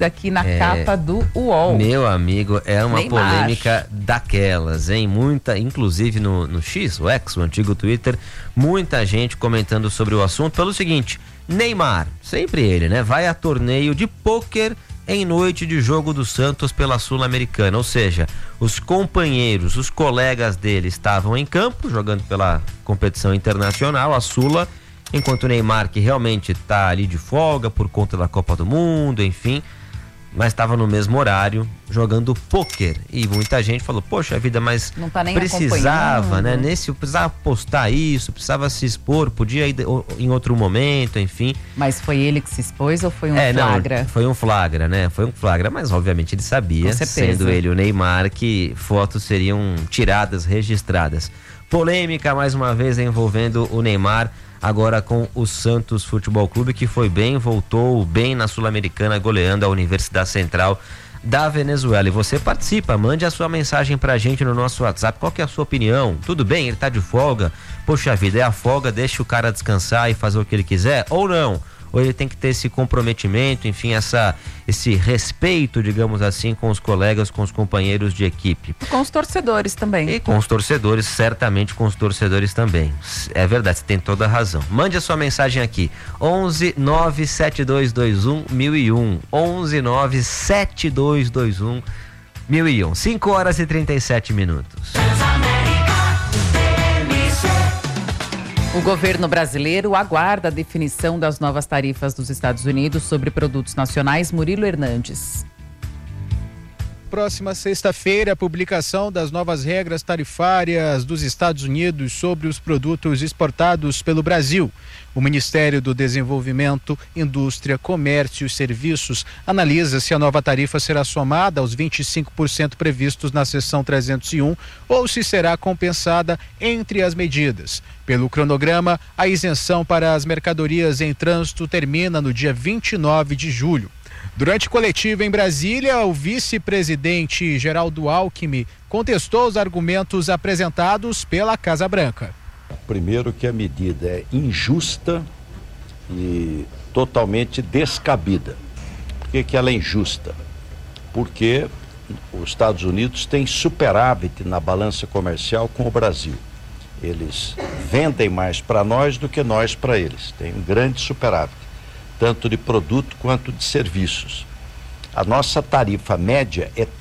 aqui na capa do UOL. Meu amigo, é uma Neymar. polêmica daquelas, hein? Muita, inclusive no X, o X, o antigo Twitter, muita gente comentando sobre o assunto pelo seguinte: Neymar, sempre ele, né? Vai a torneio de pôquer em noite de jogo do Santos pela Sul-Americana, ou seja, os companheiros, os colegas dele estavam em campo jogando pela competição internacional, a Sula, enquanto o Neymar, que realmente está ali de folga por conta da Copa do Mundo, enfim, mas estava no mesmo horário jogando pôquer. E muita gente falou: poxa vida, mas não tá nem precisava, né? Precisava postar isso, precisava se expor, podia ir em outro momento, enfim. Mas foi ele que se expôs ou foi um flagra? Não, foi um flagra, né? Foi um flagra, mas obviamente ele sabia, sendo ele o Neymar, que fotos seriam tiradas, registradas. Polêmica mais uma vez envolvendo o Neymar, agora com o Santos Futebol Clube, que foi bem, voltou bem na Sul-Americana, goleando a Universidade Central da Venezuela. E você participa, mande a sua mensagem pra gente no nosso WhatsApp. Qual que é a sua opinião? Tudo bem, ele tá de folga? Poxa vida, é a folga, deixa o cara descansar e fazer o que ele quiser? Ou não? Ou ele tem que ter esse comprometimento, enfim, esse respeito, digamos assim, com os colegas, com os companheiros de equipe. Com os torcedores também. E com os torcedores, certamente com os torcedores também. É verdade, você tem toda a razão. Mande a sua mensagem aqui, 11 97221 1001, 11 97221 1001. 5 horas e 37 minutos. O governo brasileiro aguarda a definição das novas tarifas dos Estados Unidos sobre produtos nacionais. Murilo Hernandes. Próxima sexta-feira, a publicação das novas regras tarifárias dos Estados Unidos sobre os produtos exportados pelo Brasil. O Ministério do Desenvolvimento, Indústria, Comércio e Serviços analisa se a nova tarifa será somada aos 25% previstos na seção 301 ou se será compensada entre as medidas. Pelo cronograma, a isenção para as mercadorias em trânsito termina no dia 29 de julho. Durante coletiva em Brasília, o vice-presidente Geraldo Alckmin contestou os argumentos apresentados pela Casa Branca. Primeiro, que a medida é injusta e totalmente descabida. Por que ela é injusta? Porque os Estados Unidos têm superávit na balança comercial com o Brasil. Eles vendem mais para nós do que nós para eles. Tem um grande superávit, tanto de produto quanto de serviços. A nossa tarifa média é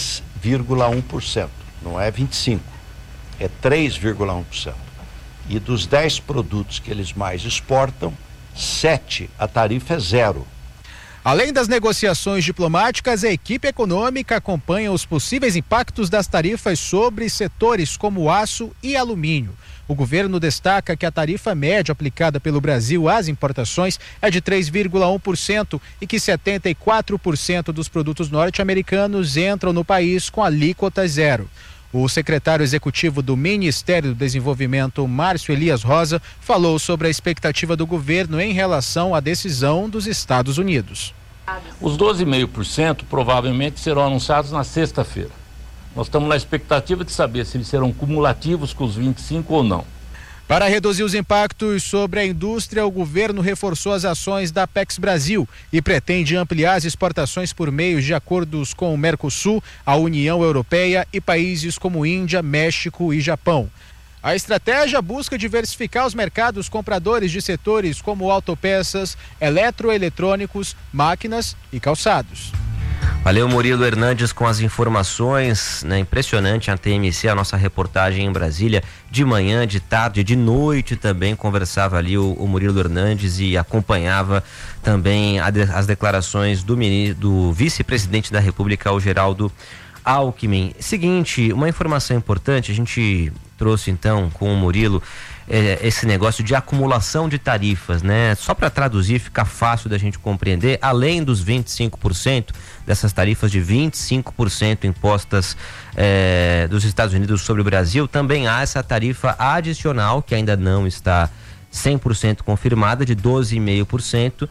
3,1%, não é 25%, é 3,1%. E dos 10 produtos que eles mais exportam, 7 a tarifa é 0. Além das negociações diplomáticas, a equipe econômica acompanha os possíveis impactos das tarifas sobre setores como aço e alumínio. O governo destaca que a tarifa média aplicada pelo Brasil às importações é de 3,1% e que 74% dos produtos norte-americanos entram no país com alíquota zero. O secretário executivo do Ministério do Desenvolvimento, Márcio Elias Rosa, falou sobre a expectativa do governo em relação à decisão dos Estados Unidos. Os 12,5% provavelmente serão anunciados na sexta-feira. Nós estamos na expectativa de saber se eles serão cumulativos com os 25% ou não. Para reduzir os impactos sobre a indústria, o governo reforçou as ações da Apex Brasil e pretende ampliar as exportações por meio de acordos com o Mercosul, a União Europeia e países como Índia, México e Japão. A estratégia busca diversificar os mercados compradores de setores como autopeças, eletroeletrônicos, máquinas e calçados. Valeu, Murilo Hernandes, com as informações, né? Impressionante a TMC, a nossa reportagem em Brasília, de manhã, de tarde, de noite também, conversava ali o Murilo Hernandes e acompanhava também as declarações do vice-presidente da República, o Geraldo Alckmin. Seguinte, uma informação importante, a gente trouxe então com o Murilo esse negócio de acumulação de tarifas, né? Só para traduzir, ficar fácil da gente compreender, além dos 25%, dessas tarifas de 25% impostas dos Estados Unidos sobre o Brasil, também há essa tarifa adicional, que ainda não está 100% confirmada, de 12,5%,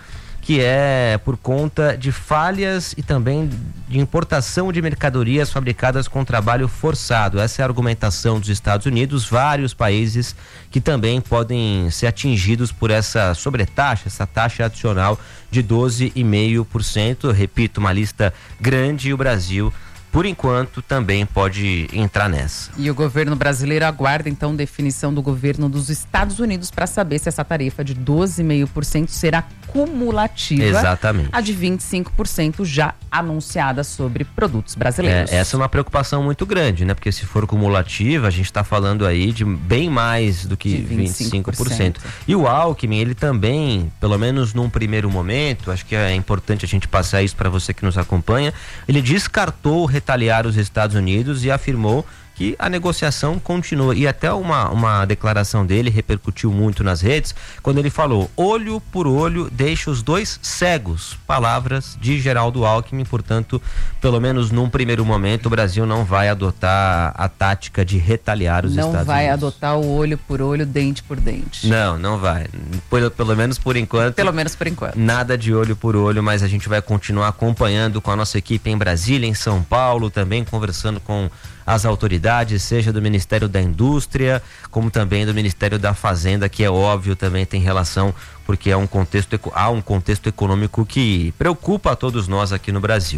que é por conta de falhas e também de importação de mercadorias fabricadas com trabalho forçado. Essa é a argumentação dos Estados Unidos, vários países que também podem ser atingidos por essa sobretaxa, essa taxa adicional de 12,5%. Repito, uma lista grande, e o Brasil, por enquanto, também pode entrar nessa. E o governo brasileiro aguarda, então, definição do governo dos Estados Unidos para saber se essa tarifa de 12,5% será cumulativa. Exatamente. A de 25% já anunciada sobre produtos brasileiros. Essa é uma preocupação muito grande, né? Porque se for cumulativa, a gente está falando aí de bem mais do que 25%. E o Alckmin, ele também, pelo menos num primeiro momento, acho que é importante a gente passar isso para você que nos acompanha, ele descartou retaliar os Estados Unidos e afirmou que a negociação continua. E até uma declaração dele repercutiu muito nas redes, quando ele falou: olho por olho, deixa os dois cegos. Palavras de Geraldo Alckmin. Portanto, pelo menos num primeiro momento, o Brasil não vai adotar a tática de retaliar os Estados Unidos. Não vai adotar o olho por olho, dente por dente. Não vai. Pelo menos por enquanto. Pelo menos por enquanto. Nada de olho por olho, mas a gente vai continuar acompanhando com a nossa equipe em Brasília, em São Paulo, também conversando com as autoridades, seja do Ministério da Indústria, como também do Ministério da Fazenda, que é óbvio também tem relação, porque há um contexto econômico que preocupa a todos nós aqui no Brasil.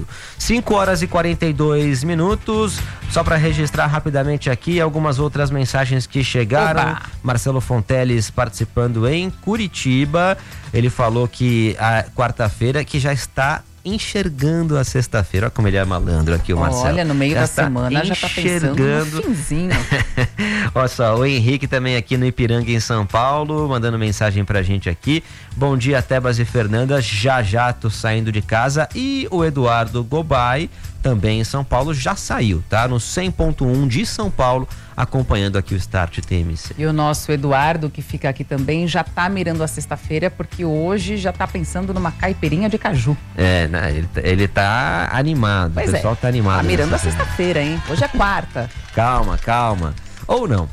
5h42, só para registrar rapidamente aqui algumas outras mensagens que chegaram. Oba! Marcelo Fonteles participando em Curitiba, ele falou que a quarta-feira que já está enxergando a sexta-feira. Olha como ele é malandro aqui, o Marcelo. Olha, no meio da semana já tá pensando no finzinho. Olha só, o Henrique também aqui no Ipiranga, em São Paulo, mandando mensagem pra gente aqui. Bom dia, Tebas e Fernanda, já tô saindo de casa. E o Eduardo Gobay, também em São Paulo, já saiu, tá? No 100.1 de São Paulo, acompanhando aqui o Start TMC. E o nosso Eduardo, que fica aqui também, já tá mirando a sexta-feira, porque hoje já tá pensando numa caipirinha de caju. Né? Ele tá animado, pois o pessoal tá animado. Tá mirando a sexta-feira, hein? Hoje é quarta. Calma. Ou não.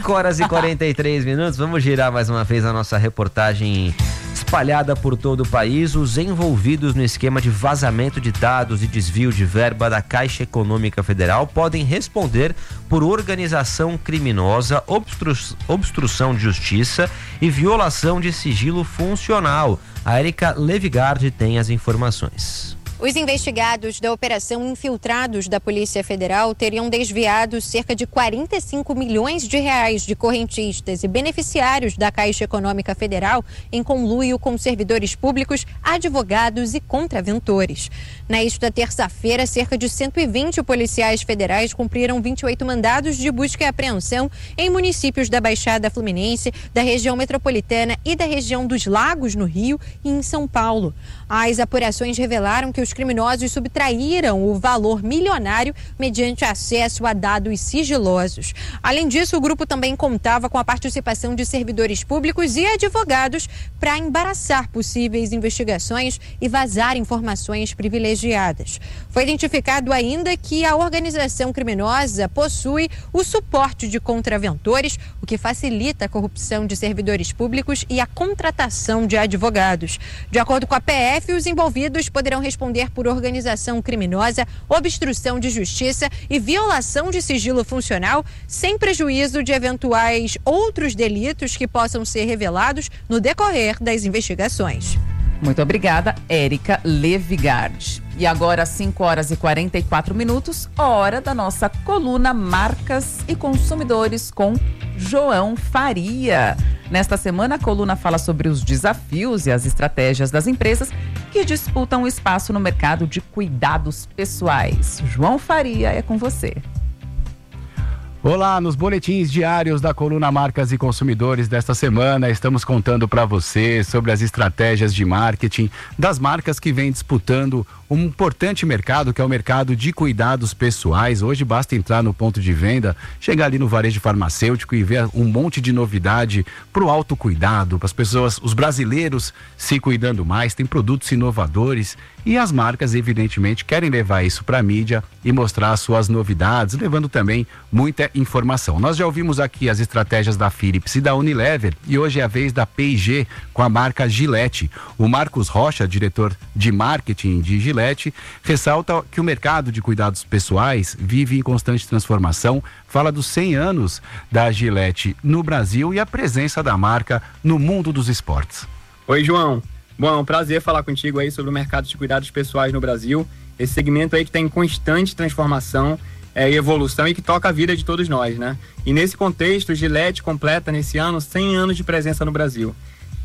5h43, vamos girar mais uma vez a nossa reportagem espalhada por todo o país. Os envolvidos no esquema de vazamento de dados e desvio de verba da Caixa Econômica Federal podem responder por organização criminosa, obstrução de justiça e violação de sigilo funcional. A Érica Levigard tem as informações. Os investigados da Operação Infiltrados da Polícia Federal teriam desviado cerca de 45 milhões de reais de correntistas e beneficiários da Caixa Econômica Federal em conluio com servidores públicos, advogados e contraventores. Nesta terça-feira, cerca de 120 policiais federais cumpriram 28 mandados de busca e apreensão em municípios da Baixada Fluminense, da região metropolitana e da região dos Lagos, no Rio, e em São Paulo. As apurações revelaram que os criminosos subtraíram o valor milionário mediante acesso a dados sigilosos. Além disso, o grupo também contava com a participação de servidores públicos e advogados para embaraçar possíveis investigações e vazar informações privilegiadas. Foi identificado ainda que a organização criminosa possui o suporte de contraventores, o que facilita a corrupção de servidores públicos e a contratação de advogados. De acordo com a PF, os envolvidos poderão responder por organização criminosa, obstrução de justiça e violação de sigilo funcional, sem prejuízo de eventuais outros delitos que possam ser revelados no decorrer das investigações. Muito obrigada, Érica Levigard. E agora, 5h44, hora da nossa coluna Marcas e Consumidores com João Faria. Nesta semana, a coluna fala sobre os desafios e as estratégias das empresas que disputam o espaço no mercado de cuidados pessoais. João Faria, é com você. Olá, nos boletins diários da coluna Marcas e Consumidores desta semana, estamos contando para você sobre as estratégias de marketing das marcas que vêm disputando um importante mercado, que é o mercado de cuidados pessoais. Hoje basta entrar no ponto de venda, chegar ali no varejo farmacêutico e ver um monte de novidade para o autocuidado, para as pessoas, os brasileiros se cuidando mais. Tem produtos inovadores E as marcas, evidentemente, querem levar isso para a mídia e mostrar suas novidades, levando também muita informação. Nós já ouvimos aqui as estratégias da Philips e da Unilever, e hoje é a vez da P&G com a marca Gillette. O Marcos Rocha, diretor de marketing de Gillette, ressalta que o mercado de cuidados pessoais vive em constante transformação, fala dos 100 anos da Gillette no Brasil e a presença da marca no mundo dos esportes. Oi, João. Bom, é um prazer falar contigo aí sobre o mercado de cuidados pessoais no Brasil. Esse segmento aí que está em constante transformação e evolução e que toca a vida de todos nós, né? E nesse contexto, o Gillette completa nesse ano 100 anos de presença no Brasil.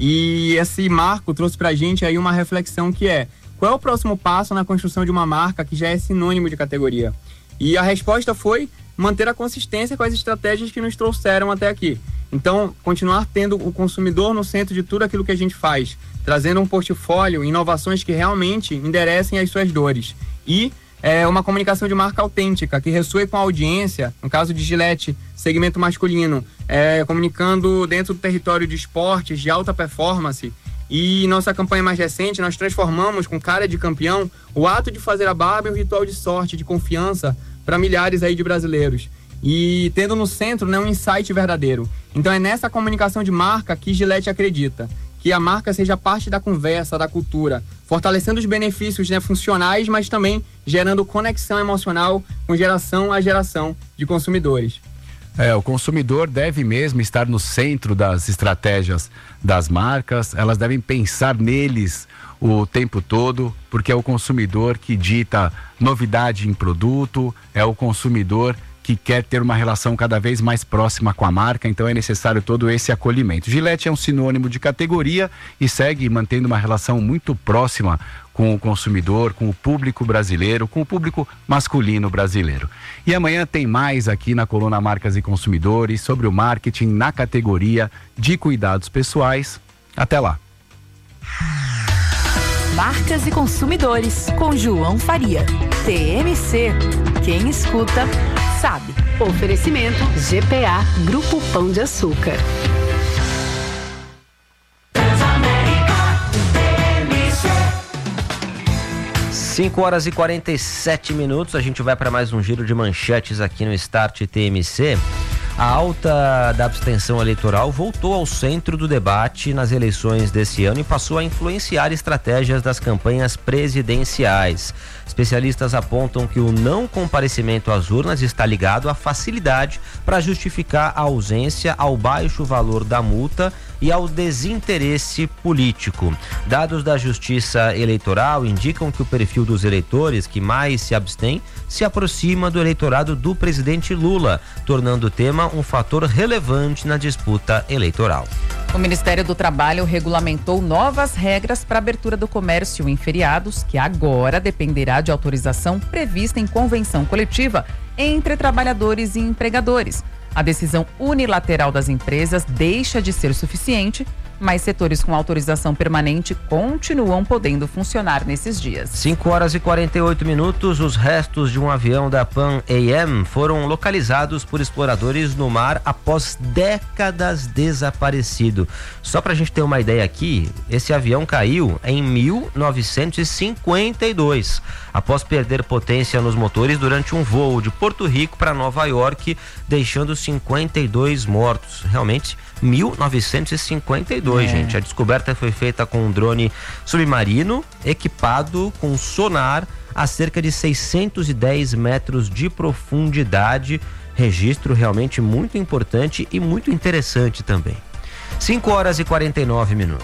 E esse marco trouxe pra gente aí uma reflexão que é: qual é o próximo passo na construção de uma marca que já é sinônimo de categoria? E a resposta foi manter a consistência com as estratégias que nos trouxeram até aqui. Então, continuar tendo o consumidor no centro de tudo aquilo que a gente faz, trazendo um portfólio, inovações que realmente enderecem as suas dores. E uma comunicação de marca autêntica, que ressoe com a audiência, no caso de Gillette, segmento masculino, comunicando dentro do território de esportes de alta performance. E nossa campanha mais recente, nós transformamos com cara de campeão o ato de fazer a barba em um ritual de sorte, de confiança para milhares aí de brasileiros. E tendo no centro, né, um insight verdadeiro. Então é nessa comunicação de marca que Gillette acredita, que a marca seja parte da conversa, da cultura, fortalecendo os benefícios, né, funcionais, mas também gerando conexão emocional com geração a geração de consumidores. O consumidor deve mesmo estar no centro das estratégias das marcas, elas devem pensar neles o tempo todo, porque é o consumidor que dita novidade em produto, é o consumidor que quer ter uma relação cada vez mais próxima com a marca, então é necessário todo esse acolhimento. Gillette é um sinônimo de categoria e segue mantendo uma relação muito próxima com o consumidor, com o público brasileiro, com o público masculino brasileiro. E amanhã tem mais aqui na coluna Marcas e Consumidores sobre o marketing na categoria de cuidados pessoais. Até lá. Marcas e Consumidores, com João Faria. TMC. Quem escuta, sabe. Oferecimento GPA, Grupo Pão de Açúcar. 5h47, a gente vai para mais um giro de manchetes aqui no Start TMC. A alta da abstenção eleitoral voltou ao centro do debate nas eleições desse ano e passou a influenciar estratégias das campanhas presidenciais. Especialistas apontam que o não comparecimento às urnas está ligado à facilidade para justificar a ausência, ao baixo valor da multa e ao desinteresse político. Dados da Justiça Eleitoral indicam que o perfil dos eleitores que mais se abstêm se aproxima do eleitorado do presidente Lula, tornando o tema um fator relevante na disputa eleitoral. O Ministério do Trabalho regulamentou novas regras para a abertura do comércio em feriados, que agora dependerá de autorização prevista em convenção coletiva entre trabalhadores e empregadores. A decisão unilateral das empresas deixa de ser suficiente, mas setores com autorização permanente continuam podendo funcionar nesses dias. 5h48, os restos de um avião da Pan Am foram localizados por exploradores no mar após décadas desaparecido. Só pra gente ter uma ideia aqui, esse avião caiu em 1952, após perder potência nos motores durante um voo de Porto Rico para Nova York, deixando 52 mortos. Realmente, 1952, gente. A descoberta foi feita com um drone submarino equipado com sonar a cerca de 610 metros de profundidade. Registro realmente muito importante e muito interessante também. 5h49.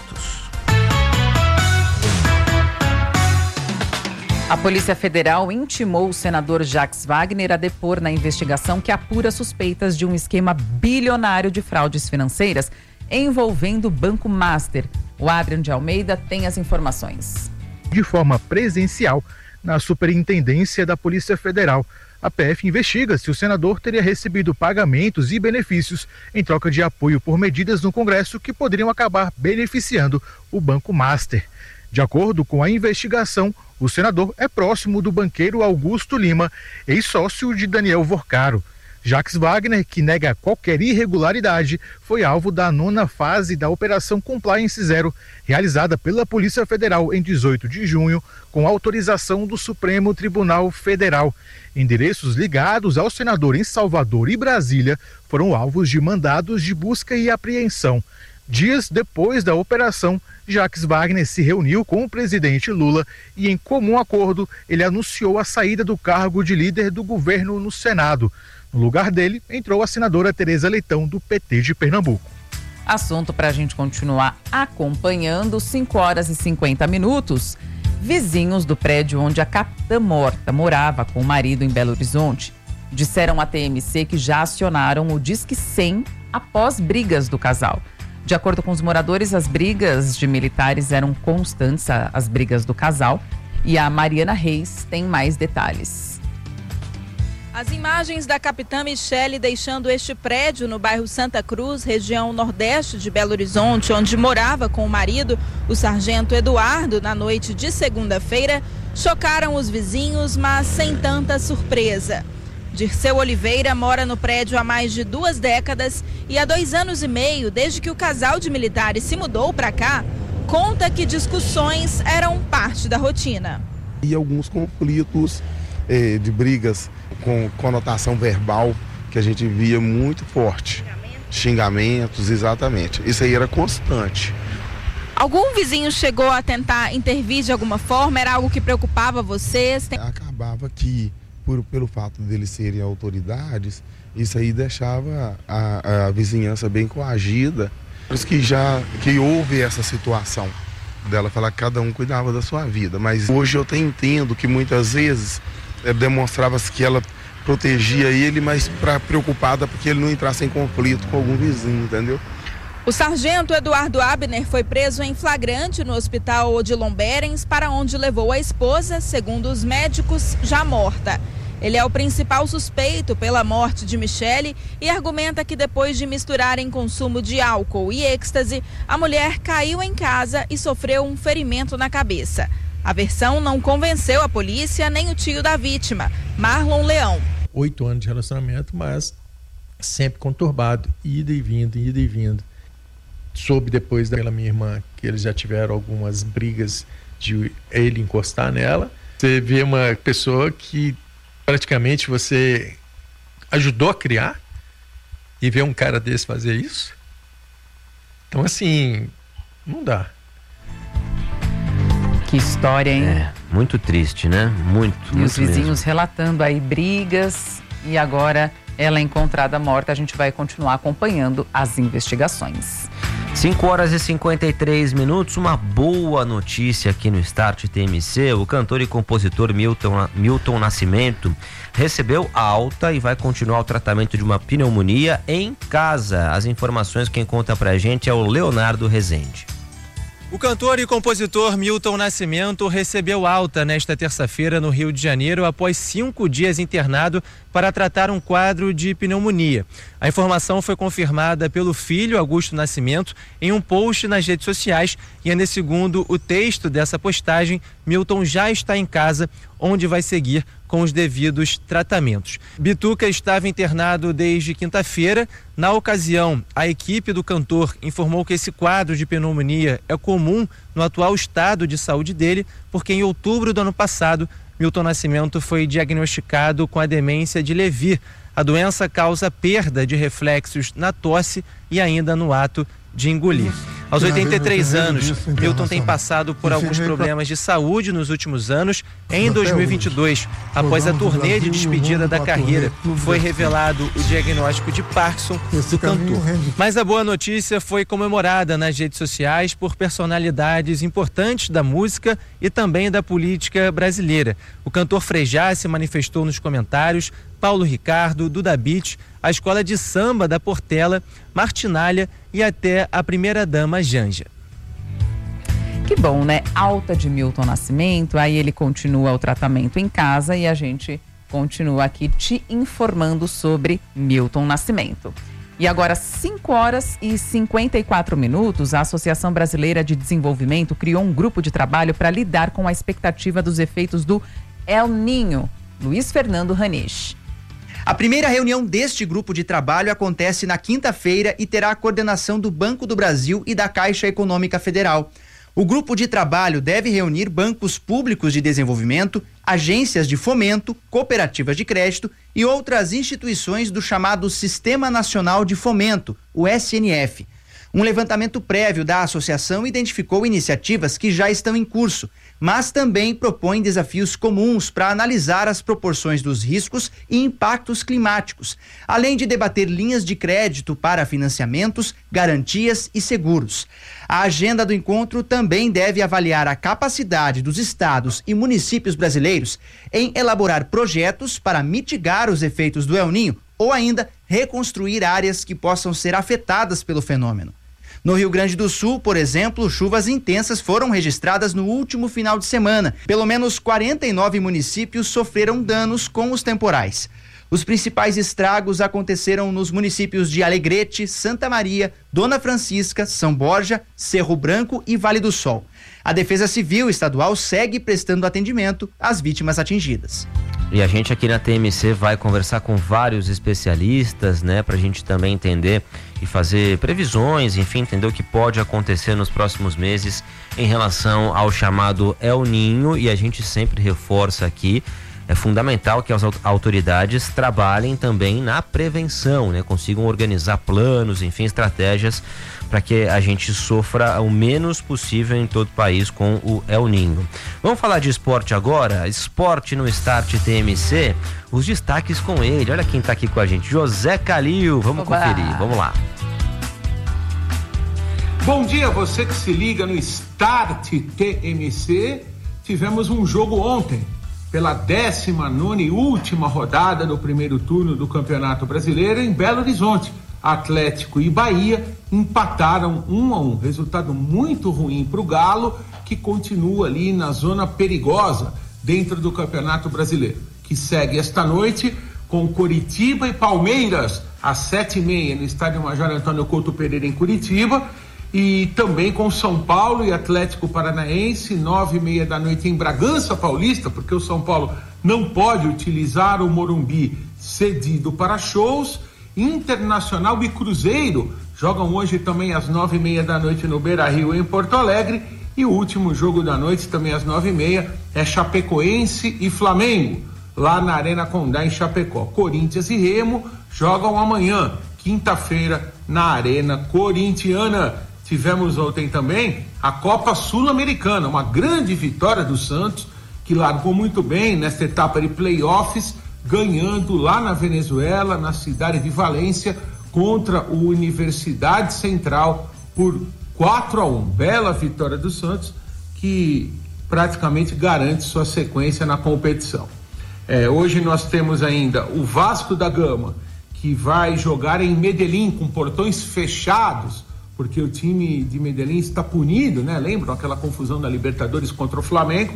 A Polícia Federal intimou o senador Jacques Wagner a depor na investigação que apura suspeitas de um esquema bilionário de fraudes financeiras envolvendo o Banco Master. O Adrian de Almeida tem as informações. De forma presencial, na Superintendência da Polícia Federal, a PF investiga se o senador teria recebido pagamentos e benefícios em troca de apoio por medidas no Congresso que poderiam acabar beneficiando o Banco Master. De acordo com a investigação, o senador é próximo do banqueiro Augusto Lima, ex-sócio de Daniel Vorcaro. Jacques Wagner, que nega qualquer irregularidade, foi alvo da 9ª fase da Operação Compliance Zero, realizada pela Polícia Federal em 18 de junho, com autorização do Supremo Tribunal Federal. Endereços ligados ao senador em Salvador e Brasília foram alvos de mandados de busca e apreensão. Dias depois da operação, Jacques Wagner se reuniu com o presidente Lula e, em comum acordo, ele anunciou a saída do cargo de líder do governo no Senado. No lugar dele, entrou a senadora Tereza Leitão, do PT de Pernambuco. Assunto para a gente continuar acompanhando, 5h50. Vizinhos do prédio onde a capitã morta morava com o marido em Belo Horizonte disseram à TMC que já acionaram o Disque 100 após brigas do casal. De acordo com os moradores, as brigas de militares eram constantes, as brigas do casal, e a Mariana Reis tem mais detalhes. As imagens da capitã Michele deixando este prédio no bairro Santa Cruz, região nordeste de Belo Horizonte, onde morava com o marido, o sargento Eduardo, na noite de segunda-feira, chocaram os vizinhos, mas sem tanta surpresa. Dirceu Oliveira mora no prédio há mais de 2 décadas e há 2 anos e meio, desde que o casal de militares se mudou para cá, conta que discussões eram parte da rotina. E alguns conflitos de brigas com conotação verbal que a gente via muito forte. Xingamentos, exatamente. Isso aí era constante. Algum vizinho chegou a tentar intervir de alguma forma? Era algo que preocupava vocês? Acabava que, pelo fato deles serem autoridades, isso aí deixava a vizinhança bem coagida. Por isso que houve essa situação dela falar que cada um cuidava da sua vida. Mas hoje eu até entendo que muitas vezes demonstrava-se que ela protegia ele, mas preocupada porque ele não entrasse em conflito com algum vizinho, entendeu? O sargento Eduardo Abner foi preso em flagrante no hospital Odilon Berens, para onde levou a esposa, segundo os médicos, já morta. Ele é o principal suspeito pela morte de Michele e argumenta que depois de misturarem consumo de álcool e êxtase, a mulher caiu em casa e sofreu um ferimento na cabeça. A versão não convenceu a polícia nem o tio da vítima, Marlon Leão. 8 anos de relacionamento, mas sempre conturbado, ida e vindo. Soube depois pela minha irmã que eles já tiveram algumas brigas de ele encostar nela. Você vê uma pessoa que praticamente você ajudou a criar e vê um cara desse fazer isso. Então, assim, não dá. Que história, hein? É, muito triste, né? Muito. E os vizinhos relatando aí brigas e agora ela é encontrada morta. A gente vai continuar acompanhando as investigações. 5h53, uma boa notícia aqui no Start TMC. O cantor e compositor Milton Nascimento recebeu alta e vai continuar o tratamento de uma pneumonia em casa. As informações quem conta pra gente é o Leonardo Rezende. O cantor e compositor Milton Nascimento recebeu alta nesta terça-feira no Rio de Janeiro após 5 dias internado para tratar um quadro de pneumonia. A informação foi confirmada pelo filho, Augusto Nascimento, em um post nas redes sociais e ainda segundo o texto dessa postagem, Milton já está em casa, onde vai seguir com os devidos tratamentos. Bituca estava internado desde quinta-feira. Na ocasião, a equipe do cantor informou que esse quadro de pneumonia é comum no atual estado de saúde dele, porque em outubro do ano passado, Milton Nascimento foi diagnosticado com a demência de Lewy. A doença causa perda de reflexos na tosse e ainda no ato de engolir. Aos 83 anos, Milton tem passado por alguns problemas de saúde nos últimos anos. Em 2022, após a turnê de despedida da carreira, foi revelado o diagnóstico de Parkinson do cantor. Mas a boa notícia foi comemorada nas redes sociais por personalidades importantes da música e também da política brasileira. O cantor Frejá se manifestou nos comentários, Paulo Ricardo, Duda Beat, a Escola de Samba da Portela, Martinália e até a primeira-dama Janja. Que bom, né? Alta de Milton Nascimento, aí ele continua o tratamento em casa e a gente continua aqui te informando sobre Milton Nascimento. E agora, 5h54, a Associação Brasileira de Desenvolvimento criou um grupo de trabalho para lidar com a expectativa dos efeitos do El Niño. Luiz Fernando Ranish. A primeira reunião deste grupo de trabalho acontece na quinta-feira e terá a coordenação do Banco do Brasil e da Caixa Econômica Federal. O grupo de trabalho deve reunir bancos públicos de desenvolvimento, agências de fomento, cooperativas de crédito e outras instituições do chamado Sistema Nacional de Fomento, o SNF. Um levantamento prévio da associação identificou iniciativas que já estão em curso, mas também propõe desafios comuns para analisar as proporções dos riscos e impactos climáticos, além de debater linhas de crédito para financiamentos, garantias e seguros. A agenda do encontro também deve avaliar a capacidade dos estados e municípios brasileiros em elaborar projetos para mitigar os efeitos do El Niño ou ainda reconstruir áreas que possam ser afetadas pelo fenômeno. No Rio Grande do Sul, por exemplo, chuvas intensas foram registradas no último final de semana. Pelo menos 49 municípios sofreram danos com os temporais. Os principais estragos aconteceram nos municípios de Alegrete, Santa Maria, Dona Francisca, São Borja, Cerro Branco e Vale do Sol. A Defesa Civil Estadual segue prestando atendimento às vítimas atingidas. E a gente aqui na TMC vai conversar com vários especialistas, né, pra gente também entender e fazer previsões, enfim, entender o que pode acontecer nos próximos meses em relação ao chamado El Niño, e a gente sempre reforça aqui, é fundamental que as autoridades trabalhem também na prevenção, né, consigam organizar planos, enfim, estratégias para que a gente sofra o menos possível em todo o país com o El Niño. Vamos falar de esporte agora? Esporte no Start TMC, os destaques com ele. Olha quem está aqui com a gente, José Calil. Vamos conferir, vamos lá. Bom dia, você que se liga no Start TMC. Tivemos um jogo ontem, pela 19ª e última rodada do primeiro turno do Campeonato Brasileiro em Belo Horizonte. Atlético e Bahia empataram 1-1, resultado muito ruim para o Galo, que continua ali na zona perigosa dentro do Campeonato Brasileiro, que segue esta noite com Coritiba e Palmeiras às 7h30 no Estádio Major Antônio Couto Pereira em Curitiba, e também com São Paulo e Atlético Paranaense 9h30 da noite em Bragança Paulista, porque o São Paulo não pode utilizar o Morumbi cedido para shows. Internacional e Cruzeiro jogam hoje também às 9h30 da noite no Beira-Rio em Porto Alegre, e o último jogo da noite também às 9h30 é Chapecoense e Flamengo lá na Arena Condá em Chapecó. Corinthians e Remo jogam amanhã, quinta-feira, na Arena Corintiana. Tivemos ontem também a Copa Sul-Americana, uma grande vitória do Santos, que largou muito bem nesta etapa de playoffs, ganhando lá na Venezuela, na cidade de Valência, contra o Universidade Central por 4-1. Bela vitória do Santos, que praticamente garante sua sequência na competição. Hoje nós temos ainda o Vasco da Gama, que vai jogar em Medellín com portões fechados, porque o time de Medellín está punido, né? Lembram aquela confusão da Libertadores contra o Flamengo?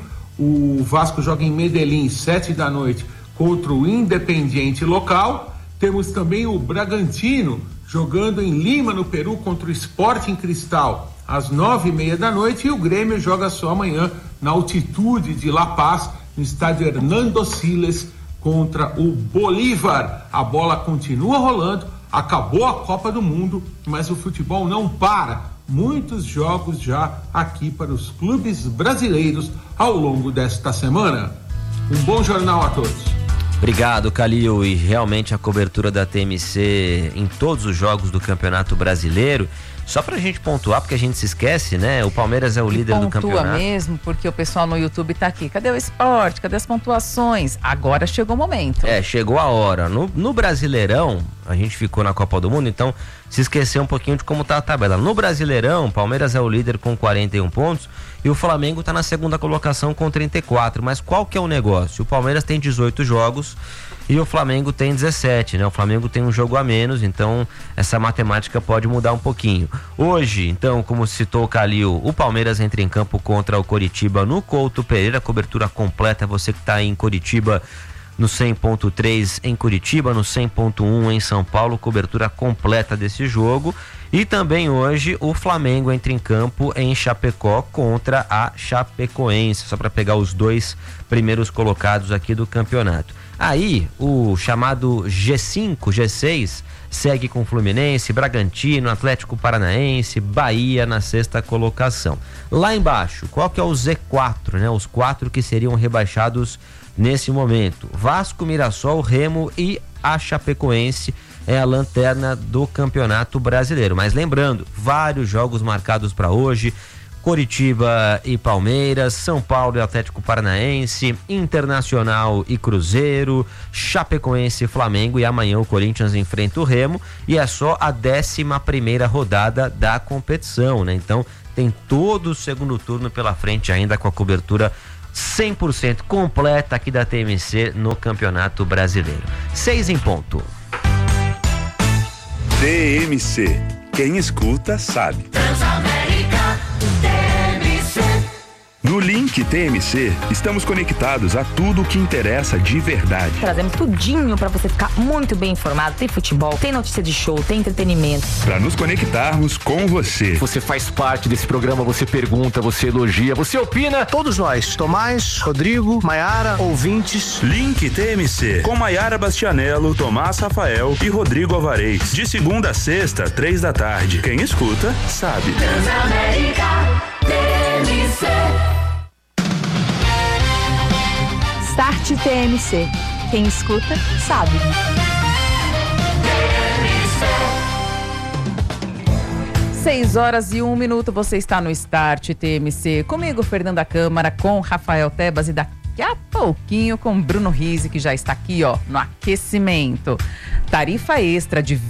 O Vasco joga em Medellín, 7 da noite, contra o Independiente local. Temos também o Bragantino jogando em Lima, no Peru, contra o Sporting Cristal às 9h30 da noite, e o Grêmio joga só amanhã na altitude de La Paz, no estádio Hernando Siles, contra o Bolívar. A bola continua rolando, acabou a Copa do Mundo, mas o futebol não para. Muitos jogos já aqui para os clubes brasileiros ao longo desta semana. Um bom jornal a todos. Obrigado, Calil, e realmente a cobertura da TMC em todos os jogos do Campeonato Brasileiro. Só pra gente pontuar, porque a gente se esquece, né? O Palmeiras é o líder do campeonato. Pontua mesmo, porque o pessoal no YouTube tá aqui. Cadê o esporte? Cadê as pontuações? Agora chegou o momento. Chegou a hora. No Brasileirão, a gente ficou na Copa do Mundo, então se esqueceu um pouquinho de como tá a tabela. No Brasileirão, o Palmeiras é o líder com 41 pontos e o Flamengo tá na segunda colocação com 34. Mas qual que é o negócio? O Palmeiras tem 18 jogos e o Flamengo tem 17, né? O Flamengo tem um jogo a menos, então essa matemática pode mudar um pouquinho. Hoje, então, como citou o Calil, o Palmeiras entra em campo contra o Coritiba no Couto Pereira, cobertura completa, você que está em Coritiba, no 100.3 em Curitiba, no 100.1 em São Paulo, cobertura completa desse jogo. E também hoje o Flamengo entra em campo em Chapecó contra a Chapecoense, só para pegar os 2 primeiros colocados aqui do campeonato. Aí o chamado G5, G6 segue com Fluminense, Bragantino, Atlético Paranaense, Bahia na 6ª colocação. Lá embaixo, qual que é o Z4, né? Os 4 que seriam rebaixados nesse momento: Vasco, Mirassol, Remo e a Chapecoense é a lanterna do Campeonato Brasileiro. Mas lembrando, vários jogos marcados para hoje: Coritiba e Palmeiras, São Paulo e Atlético Paranaense, Internacional e Cruzeiro, Chapecoense e Flamengo, e amanhã o Corinthians enfrenta o Remo, e é só a 11ª rodada da competição, né? Então tem todo o segundo turno pela frente ainda, com a cobertura 100% completa aqui da TMC no Campeonato Brasileiro. 6 em ponto. TMC, quem escuta sabe. Transamérica, TMC. No Link TMC, estamos conectados a tudo o que interessa de verdade. Trazemos tudinho para você ficar muito bem informado. Tem futebol, tem notícia de show, tem entretenimento. Para nos conectarmos com você. Você faz parte desse programa, você pergunta, você elogia, você opina. Todos nós, Tomás, Rodrigo, Maiara, ouvintes. Link TMC, com Maiara Bastianello, Tomás Rafael e Rodrigo Alvarez. De segunda a sexta, 3 da tarde. Quem escuta, sabe. Transamérica, TMC. Start TMC. Quem escuta, sabe. 6h01. Você está no Start TMC. Comigo, Fernanda Câmara, com Rafael Tebas, e daqui a pouquinho com Bruno Rizzi, que já está aqui, ó, no aquecimento. Tarifa extra de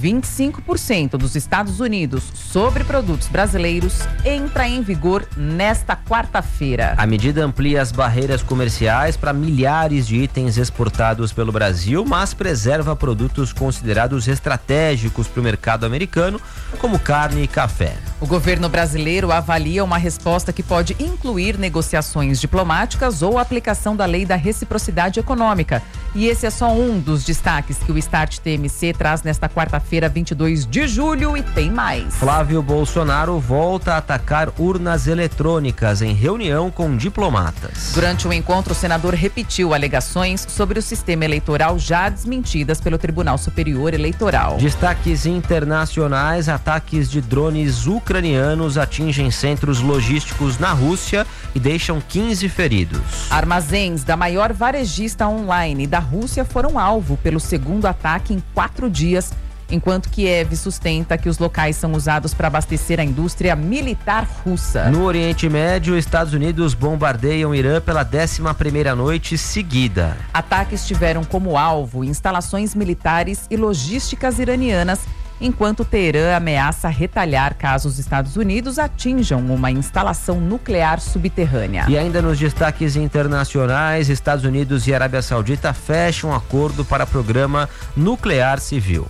25% dos Estados Unidos sobre produtos brasileiros entra em vigor nesta quarta-feira. A medida amplia as barreiras comerciais para milhares de itens exportados pelo Brasil, mas preserva produtos considerados estratégicos para o mercado americano, como carne e café. O governo brasileiro avalia uma resposta que pode incluir negociações diplomáticas ou aplicação da lei da reciprocidade econômica. E esse é só um dos destaques que o Start TMC traz nesta quarta-feira, 22 de julho, e tem mais. Flávio Bolsonaro volta a atacar urnas eletrônicas em reunião com diplomatas. Durante o encontro, o senador repetiu alegações sobre o sistema eleitoral já desmentidas pelo Tribunal Superior Eleitoral. Destaques internacionais: ataques de drones ucranianos atingem centros logísticos na Rússia e deixam 15 feridos. Armazéns da maior varejista online da Rússia foram alvo pelo segundo ataque em 4 dias, enquanto Kiev sustenta que os locais são usados para abastecer a indústria militar russa. No Oriente Médio, Estados Unidos bombardeiam Irã pela 11ª noite seguida. Ataques tiveram como alvo instalações militares e logísticas iranianas, enquanto Teherã ameaça retalhar caso os Estados Unidos atinjam uma instalação nuclear subterrânea. E ainda nos destaques internacionais, Estados Unidos e Arábia Saudita fecham um acordo para programa nuclear civil.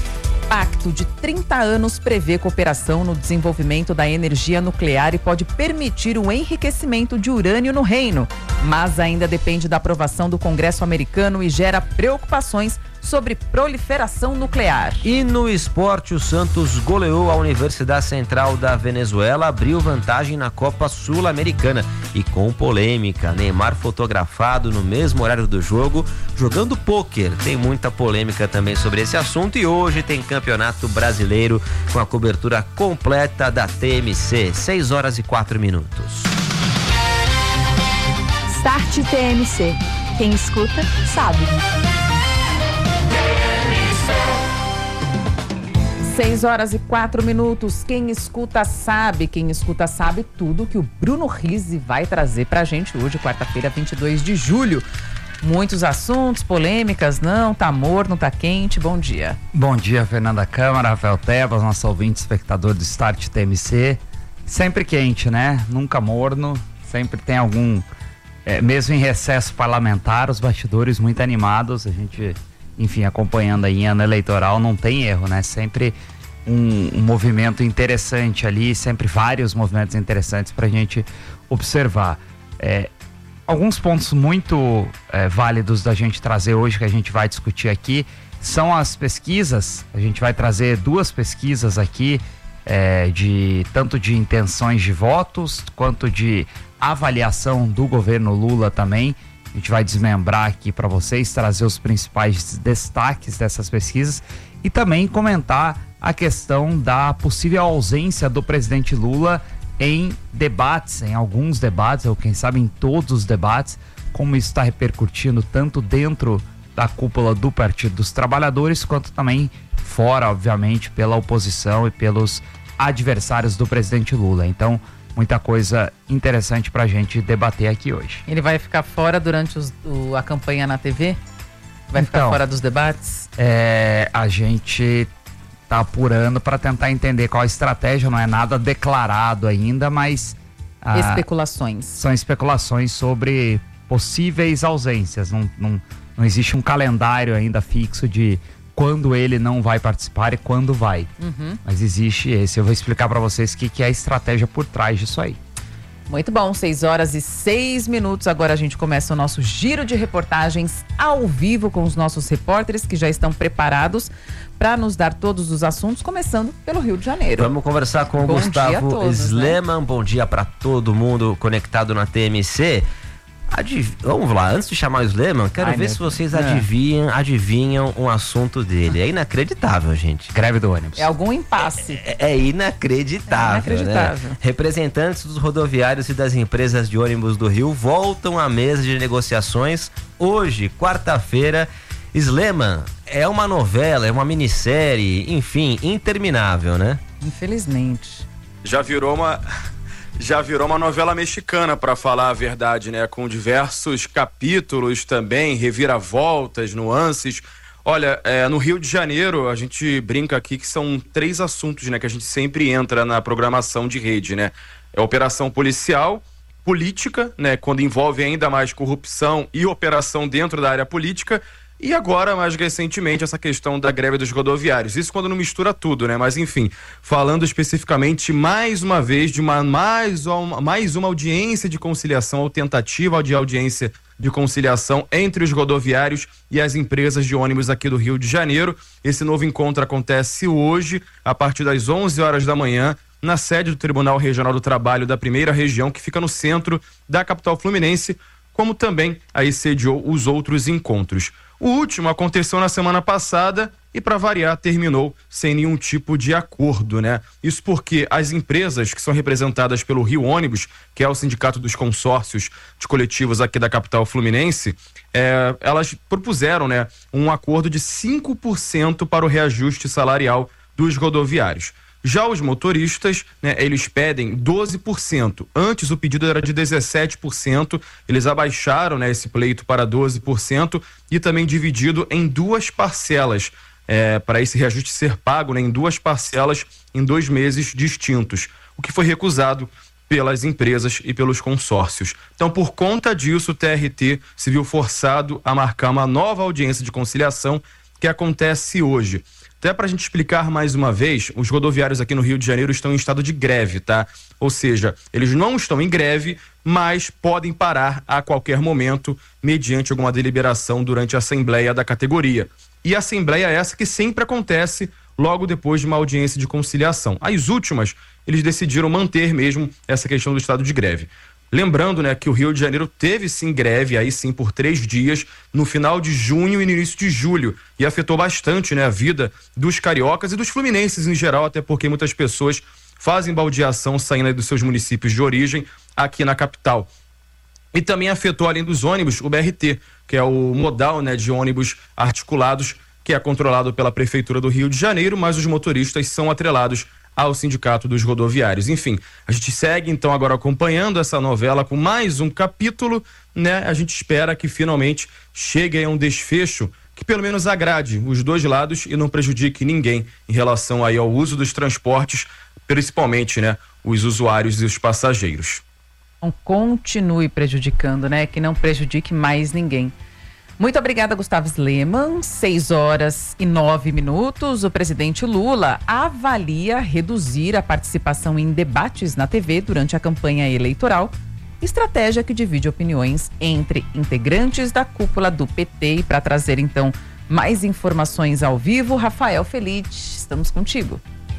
Pacto de 30 anos prevê cooperação no desenvolvimento da energia nuclear e pode permitir o enriquecimento de urânio no reino, mas ainda depende da aprovação do Congresso americano e gera preocupações sobre proliferação nuclear. E no esporte, o Santos goleou a Universidade Central da Venezuela, abriu vantagem na Copa Sul-Americana. E com polêmica, Neymar fotografado no mesmo horário do jogo, jogando pôquer. Tem muita polêmica também sobre esse assunto, e hoje tem Campeonato Brasileiro com a cobertura completa da TMC. 6h04. Start TMC. Quem escuta, sabe. 6h04. Quem escuta sabe. Quem escuta sabe tudo que o Bruno Rizzi vai trazer pra gente hoje, quarta-feira, 22 de julho. Muitos assuntos, polêmicas, não, tá morno, tá quente. Bom dia. Bom dia, Fernanda Câmara, Rafael Tebas, nosso ouvinte, espectador do Start TMC. Sempre quente, né? Nunca morno, sempre tem algum... mesmo em recesso parlamentar, os bastidores muito animados, a gente... Enfim, acompanhando aí em ano eleitoral, não tem erro, né? Sempre um movimento interessante ali, sempre vários movimentos interessantes para a gente observar. alguns pontos muito válidos da gente trazer hoje, que a gente vai discutir aqui, são as pesquisas. A gente vai trazer 2 pesquisas aqui, tanto de intenções de votos, quanto de avaliação do governo Lula também. A gente vai desmembrar aqui para vocês, trazer os principais destaques dessas pesquisas e também comentar a questão da possível ausência do presidente Lula em debates, em alguns debates, ou quem sabe em todos os debates, como isso está repercutindo tanto dentro da cúpula do Partido dos Trabalhadores, quanto também fora, obviamente, pela oposição e pelos adversários do presidente Lula. Então, muita coisa interessante pra gente debater aqui hoje. Ele vai ficar fora durante a campanha na TV? Vai ficar fora dos debates? A gente tá apurando para tentar entender qual a estratégia, não é nada declarado ainda, mas... especulações. São especulações sobre possíveis ausências. Não existe um calendário ainda fixo de quando ele não vai participar e quando vai. Mas existe esse. Eu vou explicar para vocês o que é a estratégia por trás disso aí. Muito bom, 6h06. Agora a gente começa o nosso giro de reportagens ao vivo com os nossos repórteres que já estão preparados para nos dar todos os assuntos, começando pelo Rio de Janeiro. Vamos conversar com o Gustavo Sleman. Né? Bom dia para todo mundo conectado na TMC. Vamos lá, antes de chamar o Sleman, quero ver se vocês adivinham um assunto dele. É inacreditável, gente. Greve do ônibus. É algum impasse. É inacreditável. Né? Representantes dos rodoviários e das empresas de ônibus do Rio voltam à mesa de negociações hoje, quarta-feira. Sleman, é uma novela, é uma minissérie, enfim, interminável, né? Infelizmente. Já virou uma novela mexicana, para falar a verdade, né? Com diversos capítulos também, reviravoltas, nuances. Olha, no Rio de Janeiro, a gente brinca aqui que são 3 assuntos, né? Que a gente sempre entra na programação de rede, né? É operação policial, política, né? Quando envolve ainda mais corrupção e operação dentro da área política. E agora, mais recentemente, essa questão da greve dos rodoviários. Isso quando não mistura tudo, né? Mas, enfim, falando especificamente, mais uma vez, de mais uma audiência de conciliação, ou tentativa de audiência de conciliação entre os rodoviários e as empresas de ônibus aqui do Rio de Janeiro. Esse novo encontro acontece hoje, a partir das 11 horas da manhã, na sede do Tribunal Regional do Trabalho da Primeira Região, que fica no centro da capital fluminense, como também aí sediou os outros encontros. O último aconteceu na semana passada e, para variar, terminou sem nenhum tipo de acordo, né? Isso porque as empresas que são representadas pelo Rio Ônibus, que é o sindicato dos consórcios de coletivos aqui da capital fluminense, elas propuseram, né, um acordo de 5% para o reajuste salarial dos rodoviários. Já os motoristas, né, eles pedem 12%. Antes o pedido era de 17%, eles abaixaram, né, esse pleito para 12% e também dividido em 2 parcelas, para esse reajuste ser pago, né, em 2 parcelas em 2 meses distintos, o que foi recusado pelas empresas e pelos consórcios. Então, por conta disso, o TRT se viu forçado a marcar uma nova audiência de conciliação que acontece hoje. Até para a gente explicar mais uma vez, os rodoviários aqui no Rio de Janeiro estão em estado de greve, tá? Ou seja, eles não estão em greve, mas podem parar a qualquer momento, mediante alguma deliberação durante a assembleia da categoria. E a assembleia é essa que sempre acontece logo depois de uma audiência de conciliação. As últimas, eles decidiram manter mesmo essa questão do estado de greve. Lembrando, né, que o Rio de Janeiro teve sim greve, aí sim por 3 dias, no final de junho e no início de julho, e afetou bastante, né, a vida dos cariocas e dos fluminenses em geral, até porque muitas pessoas fazem baldeação saindo aí dos seus municípios de origem aqui na capital. E também afetou, além dos ônibus, o BRT, que é o modal, né, de ônibus articulados, que é controlado pela Prefeitura do Rio de Janeiro, mas os motoristas são atrelados ao Sindicato dos Rodoviários. Enfim, a gente segue então agora acompanhando essa novela com mais um capítulo, né? A gente espera que finalmente chegue a um desfecho que pelo menos agrade os dois lados e não prejudique ninguém em relação aí ao uso dos transportes, principalmente, né, os usuários e os passageiros. Então, continue prejudicando, né? Que não prejudique mais ninguém. Muito obrigada, Gustavo Sleman. 6h09. O presidente Lula avalia reduzir a participação em debates na TV durante a campanha eleitoral estratégia que divide opiniões entre integrantes da cúpula do PT. E para trazer então mais informações ao vivo, Rafael Felite, estamos contigo.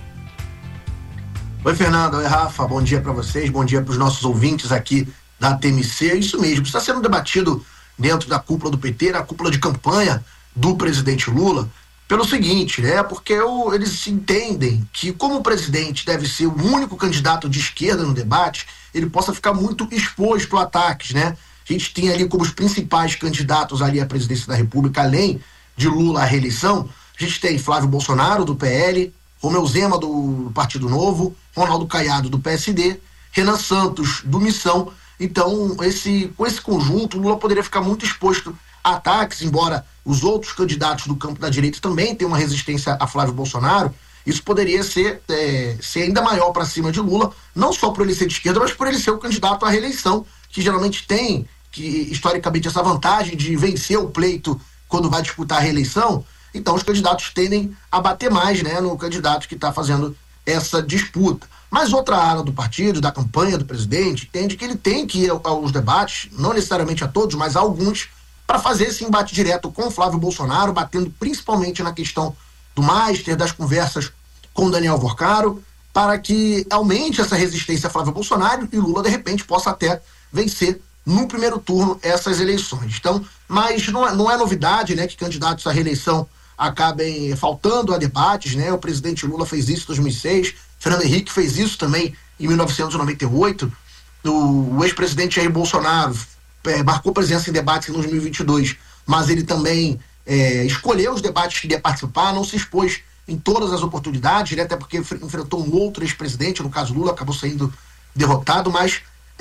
Oi, Fernanda. Oi, Rafa. Bom dia para vocês, bom dia para os nossos ouvintes aqui da TMC. É isso mesmo, está sendo debatido dentro da cúpula do PT, na cúpula de campanha do presidente Lula, pelo seguinte, né? Porque eles entendem que, como o presidente deve ser o único candidato de esquerda no debate, ele possa ficar muito exposto a ataques, né? A gente tem ali como os principais candidatos ali à presidência da República, além de Lula à reeleição, a gente tem Flávio Bolsonaro, do PL, Romeu Zema, do Partido Novo, Ronaldo Caiado, do PSD, Renan Santos, do Missão. Então, com esse conjunto, Lula poderia ficar muito exposto a ataques, embora os outros candidatos do campo da direita também tenham uma resistência a Flávio Bolsonaro. Isso poderia ser ainda maior para cima de Lula, não só por ele ser de esquerda, mas por ele ser o candidato à reeleição, que geralmente tem, historicamente, essa vantagem de vencer o pleito quando vai disputar a reeleição. Então, os candidatos tendem a bater mais, né, no candidato que está fazendo essa disputa. Mas outra ala do partido, da campanha do presidente, entende que ele tem que ir aos debates, não necessariamente a todos, mas a alguns, para fazer esse embate direto com o Flávio Bolsonaro, batendo principalmente na questão do Master, das conversas com Daniel Vorcaro, para que aumente essa resistência a Flávio Bolsonaro e Lula, de repente, possa até vencer no primeiro turno essas eleições. Então, mas não é novidade, né, que candidatos à reeleição acabem faltando a debates, né? O presidente Lula fez isso em 2006, Fernando Henrique fez isso também em 1998, o ex-presidente Jair Bolsonaro marcou presença em debates em 2022, mas ele também escolheu os debates que ia participar, não se expôs em todas as oportunidades, né? Até porque enfrentou um outro ex-presidente, no caso Lula, acabou saindo derrotado, mas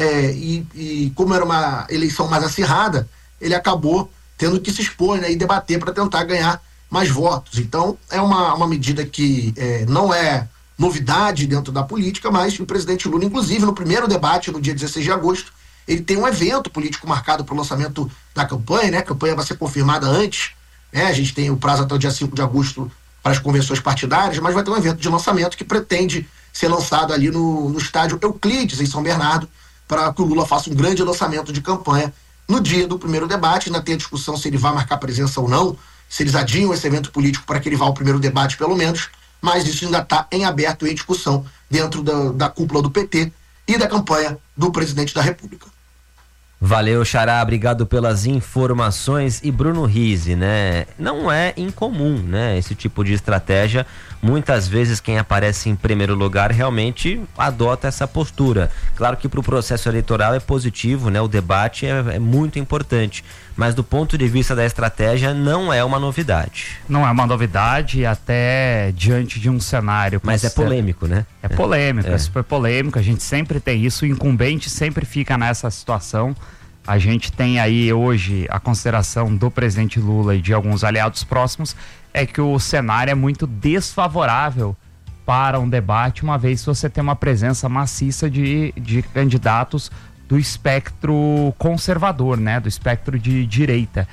como era uma eleição mais acirrada, ele acabou tendo que se expor, né, e debater para tentar ganhar mais votos. Então, é uma medida que não é novidade dentro da política, mas o presidente Lula, inclusive, no primeiro debate, no dia 16 de agosto, ele tem um evento político marcado para o lançamento da campanha, né? A campanha vai ser confirmada antes, né? A gente tem o prazo até o dia 5 de agosto para as convenções partidárias, mas vai ter um evento de lançamento que pretende ser lançado ali no estádio Euclides, em São Bernardo, para que o Lula faça um grande lançamento de campanha no dia do primeiro debate. Ainda tem a discussão se ele vai marcar presença ou não, se eles adiam esse evento político para que ele vá ao primeiro debate, pelo menos, mas isso ainda está em aberto e em discussão dentro da cúpula do PT e da campanha do presidente da República. Valeu, Xará, obrigado pelas informações. E Bruno Rizzi, né? Não é incomum, né? Esse tipo de estratégia. Muitas vezes quem aparece em primeiro lugar realmente adota essa postura. Claro que para o processo eleitoral é positivo, né? O debate é muito importante. Mas do ponto de vista da estratégia, não é uma novidade. Não é uma novidade, até diante de um cenário... Mas é polêmico, né? É polêmico, é super polêmico. A gente sempre tem isso, o incumbente sempre fica nessa situação. A gente tem aí hoje a consideração do presidente Lula e de alguns aliados próximos, é que o cenário é muito desfavorável para um debate, uma vez que você tem uma presença maciça de candidatos do espectro conservador, né? Do espectro de direita.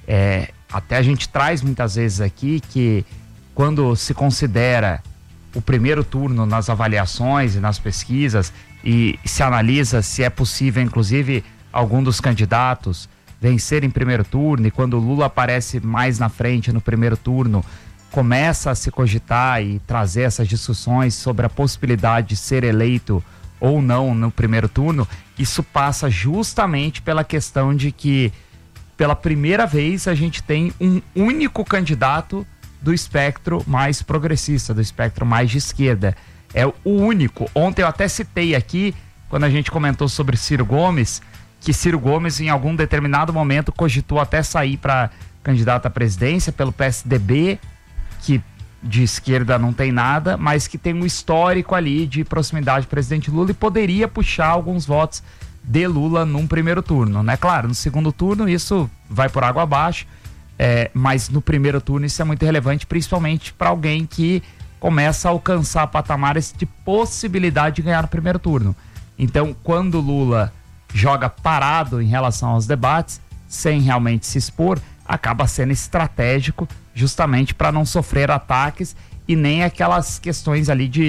Até a gente traz muitas vezes aqui que quando se considera o primeiro turno nas avaliações e nas pesquisas e se analisa se é possível, inclusive, algum dos candidatos vencer em primeiro turno, e quando o Lula aparece mais na frente no primeiro turno, começa a se cogitar e trazer essas discussões sobre a possibilidade de ser eleito ou não no primeiro turno. Isso passa justamente pela questão de que, pela primeira vez, a gente tem um único candidato do espectro mais progressista, do espectro mais de esquerda. É o único. Ontem eu até citei aqui, quando a gente comentou sobre Ciro Gomes, que Ciro Gomes, em algum determinado momento, cogitou até sair para candidato à presidência pelo PSDB, que de esquerda não tem nada, mas que tem um histórico ali de proximidade do presidente Lula e poderia puxar alguns votos de Lula num primeiro turno, né? Claro, no segundo turno isso vai por água abaixo, mas no primeiro turno isso é muito relevante, principalmente para alguém que começa a alcançar patamares de possibilidade de ganhar no primeiro turno. Então, quando Lula joga parado em relação aos debates, sem realmente se expor, acaba sendo estratégico justamente para não sofrer ataques e nem aquelas questões ali de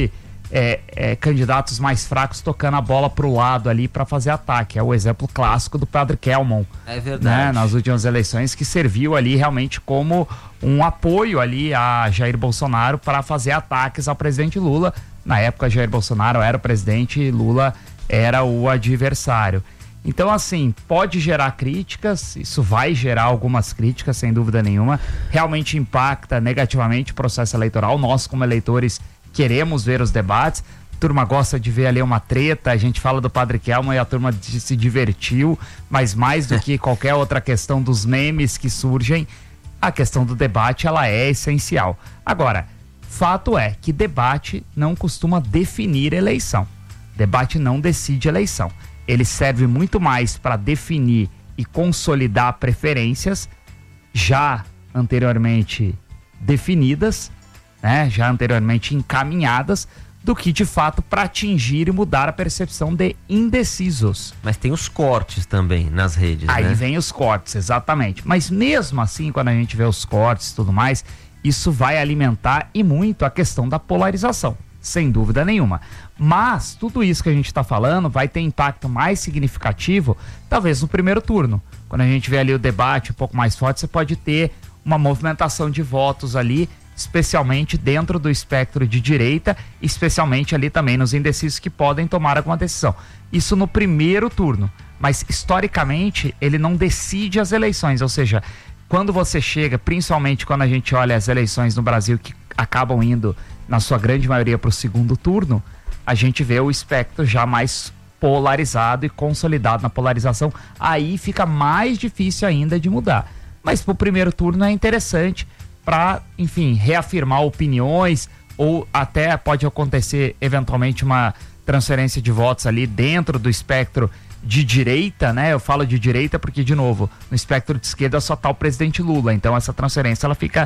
candidatos mais fracos tocando a bola pro lado ali para fazer ataque. É o exemplo clássico do Padre Kelmon. É verdade. Né, nas últimas eleições, que serviu ali realmente como um apoio ali a Jair Bolsonaro para fazer ataques ao presidente Lula. Na época, Jair Bolsonaro era o presidente e Lula era o adversário. Então, assim, pode gerar críticas, isso vai gerar algumas críticas, sem dúvida nenhuma. Realmente impacta negativamente o processo eleitoral. Nós, como eleitores, queremos ver os debates. A turma gosta de ver ali uma treta. A gente fala do Padre Kelmon e a turma se divertiu, mas mais do que qualquer outra questão dos memes que surgem, a questão do debate, ela é essencial. Agora, fato é que debate não costuma definir eleição. Debate não decide eleição. Ele serve muito mais para definir e consolidar preferências já anteriormente definidas, né, já anteriormente encaminhadas, do que de fato para atingir e mudar a percepção de indecisos. Mas tem os cortes também nas redes, Aí né? vem os cortes, exatamente. Mas mesmo assim, quando a gente vê os cortes e tudo mais, isso vai alimentar e muito a questão da polarização, sem dúvida nenhuma. Mas tudo isso que a gente está falando vai ter impacto mais significativo, talvez no primeiro turno. Quando a gente vê ali o debate um pouco mais forte, você pode ter uma movimentação de votos ali, especialmente dentro do espectro de direita, especialmente ali também nos indecisos que podem tomar alguma decisão. Isso no primeiro turno, mas historicamente ele não decide as eleições, ou seja, quando você chega, principalmente quando a gente olha as eleições no Brasil que acabam indo, na sua grande maioria, para o segundo turno, a gente vê o espectro já mais polarizado e consolidado na polarização, aí fica mais difícil ainda de mudar. Mas pro primeiro turno é interessante para, enfim, reafirmar opiniões, ou até pode acontecer eventualmente uma transferência de votos ali dentro do espectro de direita, né? Eu falo de direita porque, de novo, no espectro de esquerda só tá o presidente Lula, então essa transferência ela fica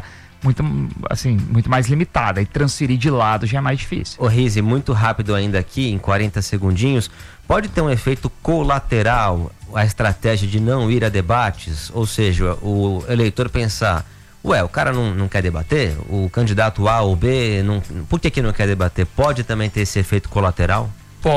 muito mais limitada, e transferir de lado já é mais difícil. Ô Rizzi, muito rápido ainda aqui, em 40 segundinhos, pode ter um efeito colateral a estratégia de não ir a debates? Ou seja, o eleitor pensar, ué, o cara não quer debater? O candidato A ou B, por que não quer debater? Pode também ter esse efeito colateral?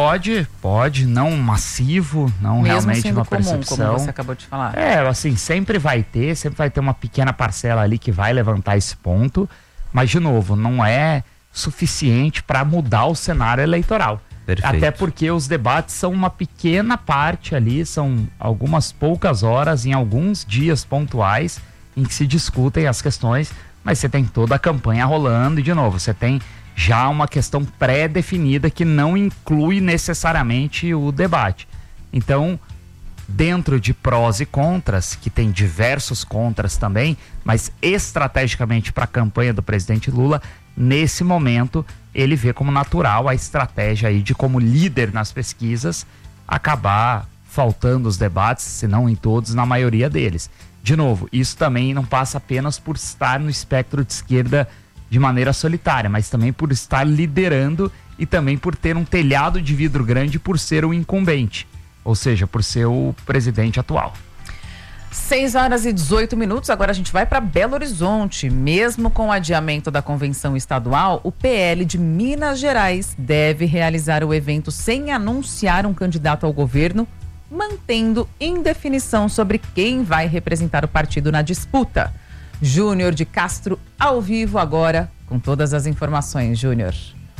Pode, não massivo, não mesmo realmente sendo uma comum, percepção. como você acabou de falar. Assim, sempre vai ter uma pequena parcela ali que vai levantar esse ponto, mas de novo, não é suficiente para mudar o cenário eleitoral. Perfeito. Até porque os debates são uma pequena parte ali, são algumas poucas horas em alguns dias pontuais em que se discutem as questões, mas você tem toda a campanha rolando e, de novo, você tem já uma questão pré-definida que não inclui necessariamente o debate. Então, dentro de prós e contras, que tem diversos contras também, mas estrategicamente para a campanha do presidente Lula, nesse momento, ele vê como natural a estratégia aí de, como líder nas pesquisas, acabar faltando os debates, se não em todos, na maioria deles. De novo, isso também não passa apenas por estar no espectro de esquerda de maneira solitária, mas também por estar liderando e também por ter um telhado de vidro grande por ser o incumbente, ou seja, por ser o presidente atual. 6h18, agora a gente vai para Belo Horizonte. Mesmo com o adiamento da convenção estadual, o PL de Minas Gerais deve realizar o evento sem anunciar um candidato ao governo, mantendo indefinição sobre quem vai representar o partido na disputa. Júnior de Castro, ao vivo agora, com todas as informações. Júnior.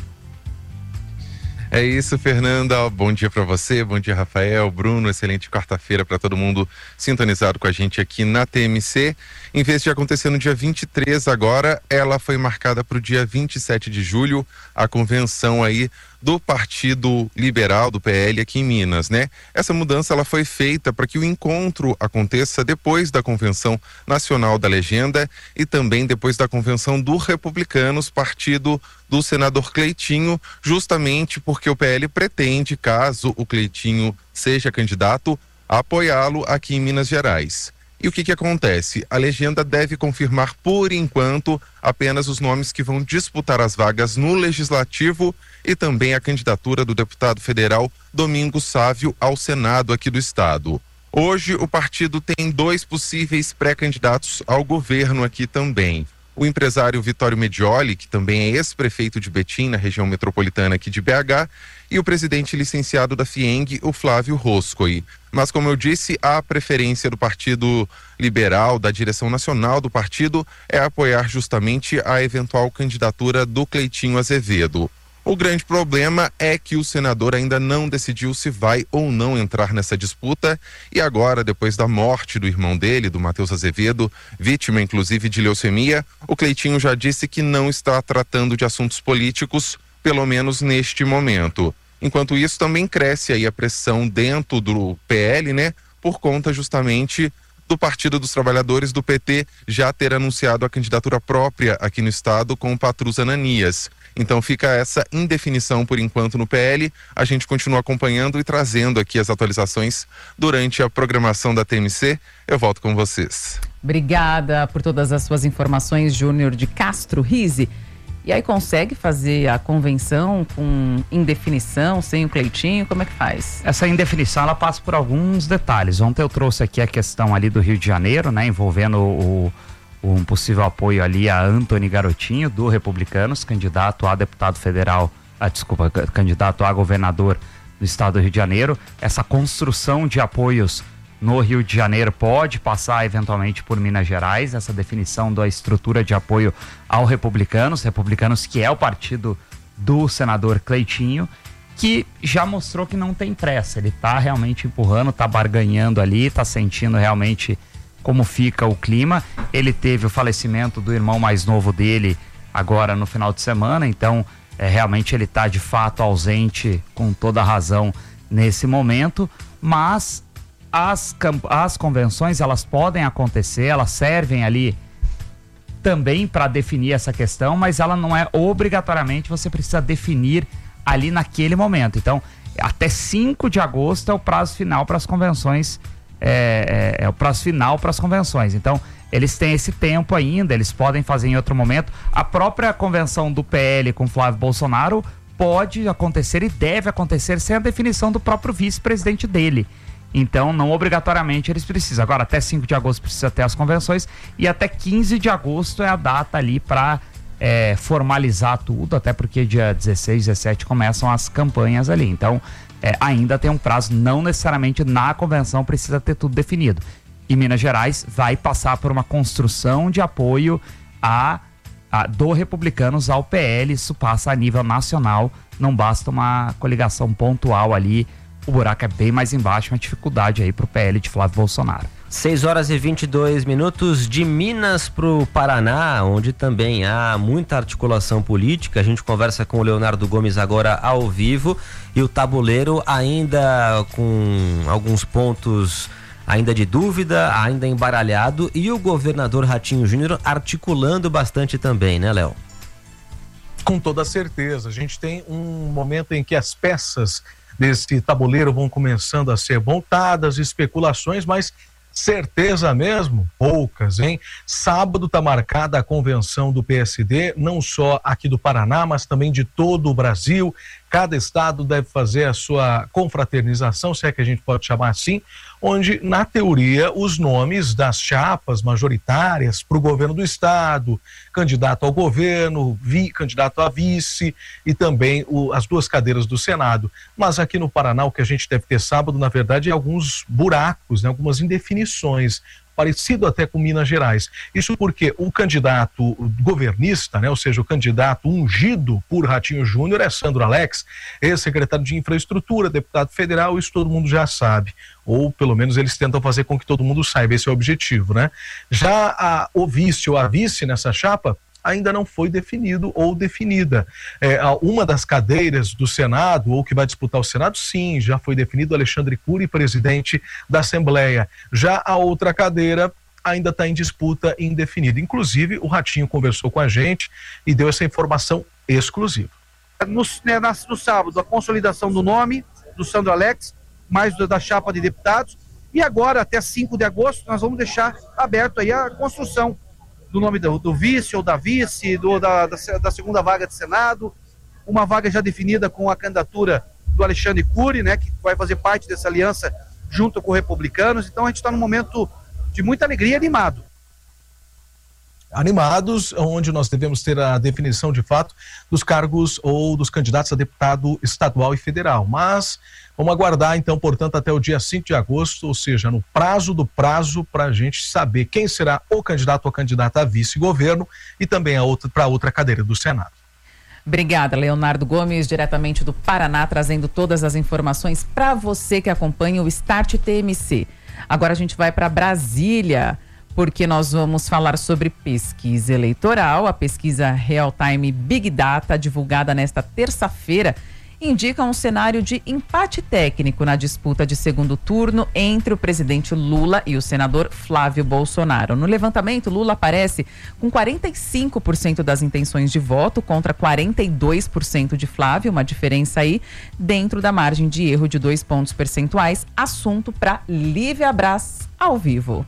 É isso, Fernanda. Bom dia para você, bom dia, Rafael, Bruno. Excelente quarta-feira para todo mundo sintonizado com a gente aqui na TMC. Em vez de acontecer no dia 23 agora, ela foi marcada para o dia 27 de julho, a convenção aí do Partido Liberal, do PL aqui em Minas, né? Essa mudança ela foi feita para que o encontro aconteça depois da Convenção Nacional da Legenda e também depois da Convenção do Republicanos, partido do senador Cleitinho, justamente porque o PL pretende, caso o Cleitinho seja candidato, apoiá-lo aqui em Minas Gerais. E o que acontece? A legenda deve confirmar, por enquanto, apenas os nomes que vão disputar as vagas no Legislativo e também a candidatura do deputado federal Domingos Sávio ao Senado aqui do estado. Hoje, o partido tem 2 possíveis pré-candidatos ao governo aqui também. o empresário Vitório Medioli, que também é ex-prefeito de Betim, na região metropolitana aqui de BH, e o presidente licenciado da FIENG, o Flávio Roscoe. Mas, como eu disse, a preferência do Partido Liberal, da direção nacional do partido, é apoiar justamente a eventual candidatura do Cleitinho Azevedo. O grande problema é que o senador ainda não decidiu se vai ou não entrar nessa disputa e agora, depois da morte do irmão dele, do Matheus Azevedo, vítima inclusive de leucemia, o Cleitinho já disse que não está tratando de assuntos políticos, pelo menos neste momento. Enquanto isso, também cresce aí a pressão dentro do PL, né, por conta justamente do Partido dos Trabalhadores, do PT, já ter anunciado a candidatura própria aqui no estado com o Patrus Ananias. Então fica essa indefinição por enquanto no PL. A gente continua acompanhando e trazendo aqui as atualizações durante a programação da TMC. Eu volto com vocês. Obrigada por todas as suas informações, Júnior de Castro Rizzi. E aí consegue fazer a convenção com indefinição, sem o Cleitinho? Como é que faz? Essa indefinição, ela passa por alguns detalhes. Ontem eu trouxe aqui a questão ali do Rio de Janeiro, né, envolvendo um possível apoio ali a Antony Garotinho, do Republicanos, candidato a deputado federal, candidato a governador do estado do Rio de Janeiro. Essa construção de apoios no Rio de Janeiro pode passar eventualmente por Minas Gerais, essa definição da estrutura de apoio ao Republicanos que é o partido do senador Cleitinho, que já mostrou que não tem pressa, ele está realmente empurrando, está barganhando ali, está sentindo realmente como fica o clima. Ele teve o falecimento do irmão mais novo dele agora no final de semana, então realmente ele está de fato ausente com toda a razão nesse momento, mas as convenções, elas podem acontecer, elas servem ali também para definir essa questão, mas ela não é obrigatoriamente, você precisa definir ali naquele momento. Então, até 5 de agosto é o prazo final para as convenções, é o prazo final para as convenções. Então, eles têm esse tempo ainda, eles podem fazer em outro momento. A própria convenção do PL com Flávio Bolsonaro pode acontecer e deve acontecer sem a definição do próprio vice-presidente dele. Então, não obrigatoriamente eles precisam. Agora, até 5 de agosto precisa ter as convenções e até 15 de agosto é a data ali para formalizar tudo, até porque dia 16, 17 começam as campanhas ali. Então, ainda tem um prazo, não necessariamente na convenção precisa ter tudo definido. E Minas Gerais vai passar por uma construção de apoio do Republicanos ao PL, isso passa a nível nacional, não basta uma coligação pontual ali. O buraco é bem mais embaixo, uma dificuldade aí pro PL de Flávio Bolsonaro. 6h22, de Minas pro Paraná, onde também há muita articulação política. A gente conversa com o Leonardo Gomes agora ao vivo e o tabuleiro ainda com alguns pontos ainda de dúvida, ainda embaralhado, e o governador Ratinho Júnior articulando bastante também, né, Léo? Com toda certeza. A gente tem um momento em que as peças desse tabuleiro vão começando a ser montadas, especulações, mas certeza mesmo? Poucas, hein? Sábado está marcada a convenção do PSD, não só aqui do Paraná, mas também de todo o Brasil. Cada estado deve fazer a sua confraternização, se é que a gente pode chamar assim, onde, na teoria, os nomes das chapas majoritárias para o governo do estado, candidato ao governo, candidato a vice e também as 2 cadeiras do Senado. Mas aqui no Paraná, o que a gente deve ter sábado, na verdade, é alguns buracos, né, algumas indefinições, parecido até com Minas Gerais. Isso porque o candidato governista, né, ou seja, o candidato ungido por Ratinho Júnior é Sandro Alex, ex-secretário de Infraestrutura, deputado federal, isso todo mundo já sabe. Ou pelo menos eles tentam fazer com que todo mundo saiba, esse é o objetivo, né? Já o vice ou a vice nessa chapa ainda não foi definido ou definida. Uma das cadeiras do Senado, ou que vai disputar o Senado, sim, já foi definido Alexandre Cury, presidente da Assembleia. Já a outra cadeira ainda está em disputa indefinida. Inclusive, o Ratinho conversou com a gente e deu essa informação exclusiva. No sábado, a consolidação do nome do Sandro Alex, mais da chapa de deputados, e agora, até 5 de agosto, nós vamos deixar aberto aí a construção do nome do vice ou da vice, da segunda vaga de Senado, uma vaga já definida com a candidatura do Alexandre Cury, né, que vai fazer parte dessa aliança junto com os Republicanos. Então a gente está num momento de muita alegria e animado. animados, onde nós devemos ter a definição de fato dos cargos ou dos candidatos a deputado estadual e federal. Mas vamos aguardar então, portanto, até o dia 5 de agosto, ou seja, no prazo do prazo, para a gente saber quem será o candidato ou candidata a vice-governo e também para outra cadeira do Senado. Obrigada, Leonardo Gomes, diretamente do Paraná, trazendo todas as informações para você que acompanha o Start TMC. Agora a gente vai para Brasília, porque nós vamos falar sobre pesquisa eleitoral. A pesquisa Real Time Big Data, divulgada nesta terça-feira, indica um cenário de empate técnico na disputa de segundo turno entre o presidente Lula e o senador Flávio Bolsonaro. No levantamento, Lula aparece com 45% das intenções de voto contra 42% de Flávio, uma diferença aí dentro da margem de erro de 2 pontos percentuais. Assunto para Lívia Braz, ao vivo.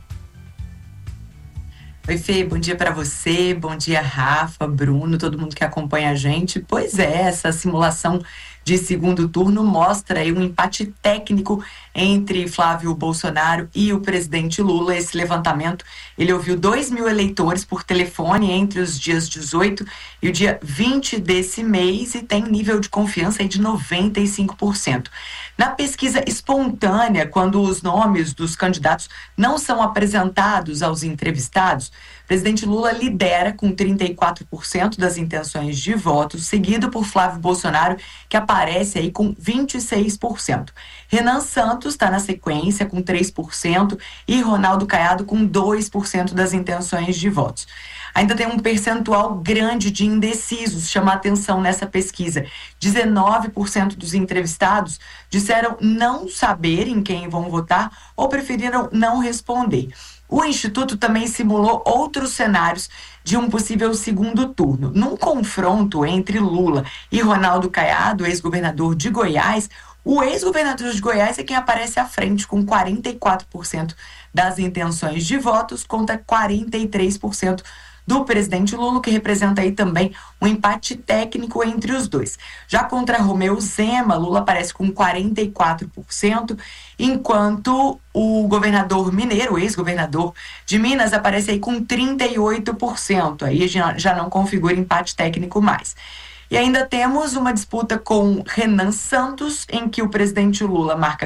Oi, Fê, bom dia para você, bom dia, Rafa, Bruno, todo mundo que acompanha a gente. Pois é, essa simulação de segundo turno mostra aí um empate técnico entre Flávio Bolsonaro e o presidente Lula. Esse levantamento, ele ouviu 2.000 eleitores por telefone entre os dias 18 e o dia 20 desse mês e tem nível de confiança aí de 95%. Na pesquisa espontânea, quando os nomes dos candidatos não são apresentados aos entrevistados, o presidente Lula lidera com 34% das intenções de voto, seguido por Flávio Bolsonaro, que aparece aí com 26%. Renan Santos está na sequência com 3% e Ronaldo Caiado com 2% das intenções de votos. Ainda tem um percentual grande de indecisos, chama a atenção nessa pesquisa. 19% dos entrevistados disseram não saber em quem vão votar ou preferiram não responder. O Instituto também simulou outros cenários de um possível segundo turno. Num confronto entre Lula e Ronaldo Caiado, ex-governador de Goiás, o ex-governador de Goiás é quem aparece à frente com 44% das intenções de votos contra 43% do presidente Lula, que representa aí também um empate técnico entre os dois. Já contra Romeu Zema, Lula aparece com 44%, enquanto o governador mineiro, o ex-governador de Minas, aparece aí com 38%. Aí já não configura empate técnico mais. E ainda temos uma disputa com Renan Santos, em que o presidente Lula marca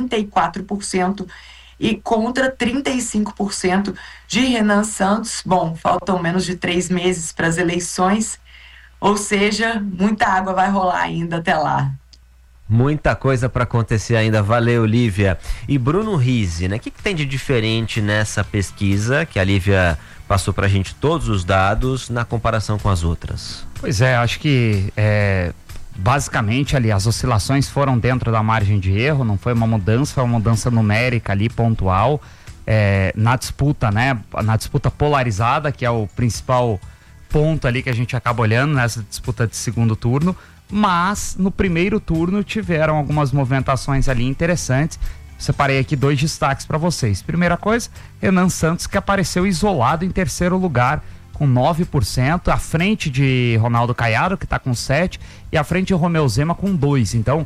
44% e contra 35% de Renan Santos. Bom, faltam menos de 3 meses para as eleições, ou seja, muita água vai rolar ainda até lá. Muita coisa para acontecer ainda. Valeu, Lívia. E Bruno Rizzi, né? O que tem de diferente nessa pesquisa que a Lívia passou para a gente todos os dados na comparação com as outras? Pois é, acho que basicamente ali as oscilações foram dentro da margem de erro, não foi uma mudança, foi uma mudança numérica ali, pontual, na disputa, né? Na disputa polarizada, que é o principal ponto ali que a gente acaba olhando nessa disputa de segundo turno, mas no primeiro turno tiveram algumas movimentações ali interessantes. Separei aqui 2 destaques para vocês. Primeira coisa, Renan Santos, que apareceu isolado em terceiro lugar, com 9%, à frente de Ronaldo Caiado, que está com 7%, e à frente de Romeu Zema com 2%. Então,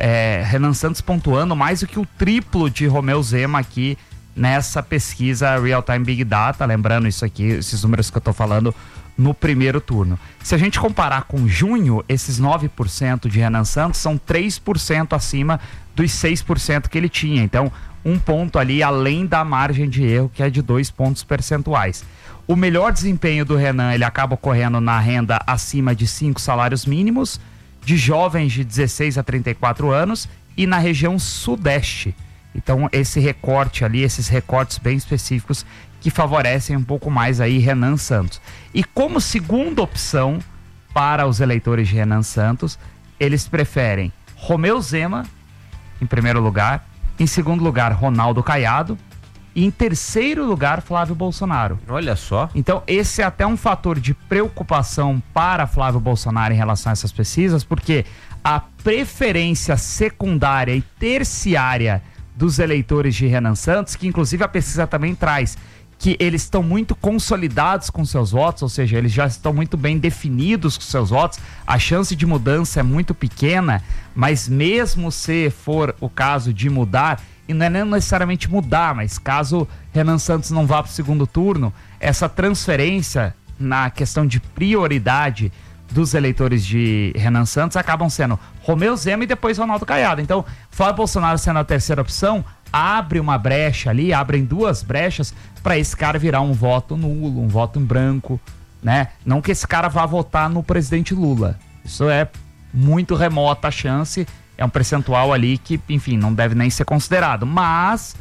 Renan Santos pontuando mais do que o triplo de Romeu Zema aqui nessa pesquisa Real Time Big Data. Lembrando isso aqui, esses números que eu estou falando no primeiro turno. Se a gente comparar com junho, esses 9% de Renan Santos são 3% acima dos 6% que ele tinha. Então, um ponto ali além da margem de erro, que é de 2 pontos percentuais. O melhor desempenho do Renan, ele acaba ocorrendo na renda acima de 5 salários mínimos, de jovens de 16 a 34 anos e na região sudeste. Então, esse recorte ali, esses recortes bem específicos que favorecem um pouco mais aí Renan Santos. E como segunda opção para os eleitores de Renan Santos, eles preferem Romeu Zema, em primeiro lugar, em segundo lugar, Ronaldo Caiado, e em terceiro lugar, Flávio Bolsonaro. Olha só. Então, esse é até um fator de preocupação para Flávio Bolsonaro em relação a essas pesquisas, porque a preferência secundária e terciária dos eleitores de Renan Santos, que inclusive a pesquisa também traz, que eles estão muito consolidados com seus votos, ou seja, eles já estão muito bem definidos com seus votos, a chance de mudança é muito pequena, mas mesmo se for o caso de mudar, e não é nem necessariamente mudar, mas caso Renan Santos não vá para o segundo turno, essa transferência na questão de prioridade dos eleitores de Renan Santos acabam sendo Romeu Zema e depois Ronaldo Caiado. Então, Flávio Bolsonaro sendo a terceira opção, abre uma brecha ali, abrem duas brechas para esse cara virar um voto nulo, um voto em branco, né? Não que esse cara vá votar no presidente Lula. Isso é muito remota a chance, é um percentual ali que, enfim, não deve nem ser considerado. Mas,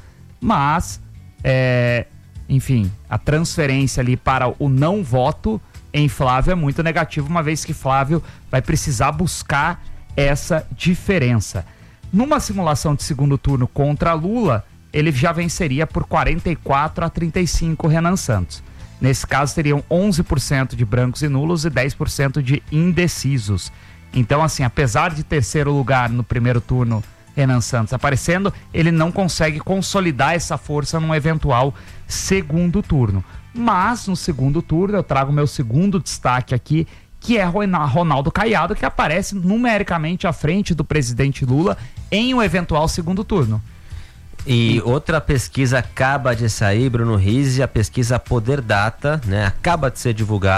enfim, a transferência ali para o não voto em Flávio é muito negativo, uma vez que Flávio vai precisar buscar essa diferença. Numa simulação de segundo turno contra Lula, ele já venceria por 44 a 35 Renan Santos. Nesse caso, teriam 11% de brancos e nulos e 10% de indecisos. Então, assim, apesar de terceiro lugar no primeiro turno, Renan Santos aparecendo, ele não consegue consolidar essa força num eventual segundo turno. Mas, no segundo turno, eu trago meu segundo destaque aqui, que é Ronaldo Caiado, que aparece numericamente à frente do presidente Lula em um eventual segundo turno. E outra pesquisa acaba de sair, Bruno Rizzi, a pesquisa Poder Data, né? Acaba de ser divulgada.